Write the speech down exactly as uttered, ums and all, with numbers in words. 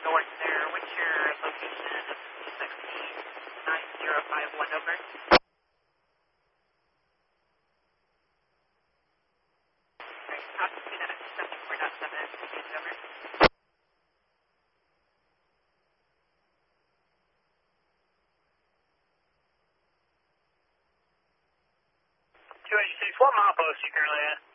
north there. What's your location of six nine zero five one over? Alright, copy to that seventy-four point seven, over. two eighty-six, what mile post you currently at?